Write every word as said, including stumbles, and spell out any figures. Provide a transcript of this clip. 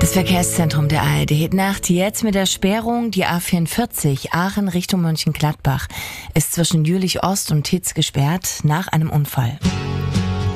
Das Verkehrszentrum der A R D. Nacht jetzt mit der Sperrung. Die A vierundvierzig Aachen Richtung Mönchengladbach ist zwischen Jülich Ost und Titz gesperrt nach einem Unfall.